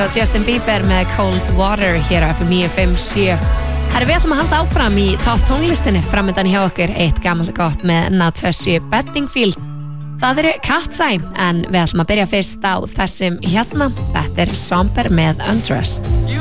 hlustar á Justin Bieber með Cold Water hér á FM 957. Við ætlum að halda áfram í topp tónlistinni framöndan hjá okkur eitt gamalt gott með Natasha Bedingfield. Það eru Cat's Eye en við ætlum að byrja fyrst á þessum hérna. Þetta er Somber með Undressed.